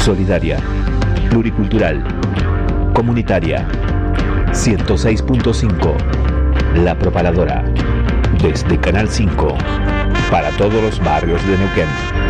solidaria, pluricultural, comunitaria. 106.5, La Propaladora, desde Canal 5, para todos los barrios de Neuquén.